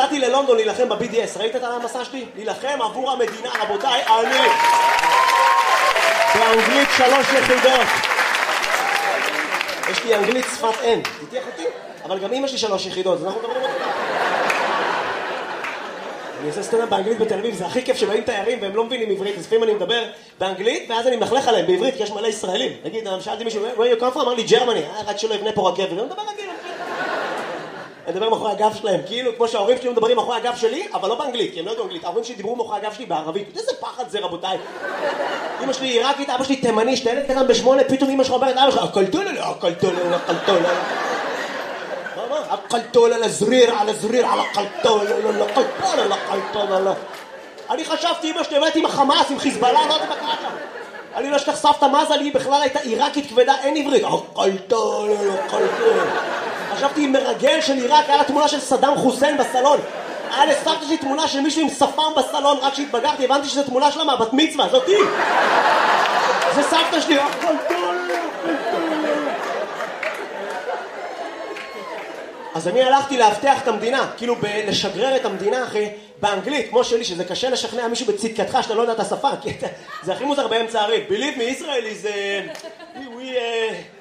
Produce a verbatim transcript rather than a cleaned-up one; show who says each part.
Speaker 1: נסעתי ללונדון להילחם ב-בי די אס, ראית את המסע שלי? להילחם עבור המדינה, רבותיי, אני באנגלית שלוש יחידות. יש לי אנגלית שפת אם, תתייח אותי? אבל גם אמא שלי שלוש יחידות, אז אנחנו מדברים אותי. אני עושה סטנדאפ באנגלית בתל אביב, זה הכי כיף שבאים תיירים והם לא מבינים עברית, אז לפעמים אני מדבר באנגלית ואז אני מלכלך עליהם בעברית, כי יש מלא ישראלים. נגיד, שאלתי מישהו, where you come from? אמר לי, ג'רמני, רק שלא יבנה פה רכבת, ואני מדבר רגיל. אני מדבר מאחורי הגב שלהם, כאילו כמו שההורים שלי מדברים מאחורי הגב שלי, אבל לא באנגלית, כי הם לא יודעים אנגלית. ההורים שלי דיברו מאחורי הגב שלי בערבית. איזה פחד זה, רבותיי. אמא שלי עיראקית, אבא שלי תימני, שתלד קטן בשמונה, פתאום אמא שלך אומרת, אבא שלך, הקלטולה, הקלטולה, הקלטולה. מה, מה? הקלטולה לזריר, על הזריר, על הקלטולה, הקלטולה, הקלטולה. אני חשבתי, אמא שלי אומרת עם החמאס, עם חיזבאללה, לא יודעת מה קרה שם. אני לא שכח סבתא מזה, לי בכלל הייתה עיראקית כבדה, אין עברית. הקלטולה, הקלטולה. חשבתי עם מרגל של עיראק, היה לה תמונה של סדאם חוסיין בסלון. היה לסבתא שלי תמונה של מישהו עם שפם בסלון, רק שהתבגרתי, הבנתי שזו תמונה שלה מהבת מצווה, זאתי. זה סבתא שלי. אז אני הלכתי להבטח את המדינה, כאילו לשגרר את המדינה אחי, באנגלית, כמו שלי, שזה קשה לשכנע מישהו בצדקתך שאתה לא יודע את השפה, כי זה הכי מוזר באמצע הריב. Believe me, Israel is... Uh, we, we, uh,